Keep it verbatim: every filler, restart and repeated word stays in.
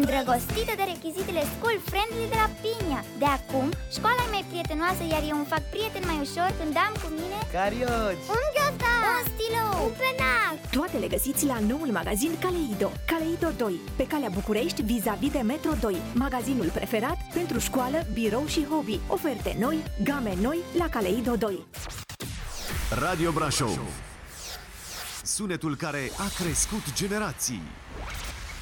îndrăgostită de rechizitele school friendly de la Pinia. De acum, școala e mai prietenoasă, iar eu îmi fac prieten mai ușor când am cu mine carioci, un ghiozdan, un stilou, un penac. Toate le găsiți la noul magazin Kaleido. Kaleido doi, pe calea București, vis-a-vis de Metro doi. Magazinul preferat pentru școală, birou și hobby. Oferte noi, game noi la Kaleido doi. Radio Brașov, sunetul care a crescut generații.